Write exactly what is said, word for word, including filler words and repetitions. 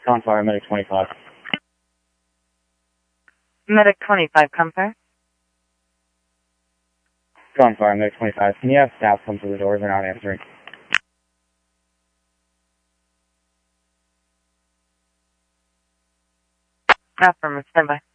On fire, medic twenty-five. Medic twenty-five, come fire. On fire, medic twenty-five. Can you have staff come to the doors? They're not answering. Affirmative, stand by.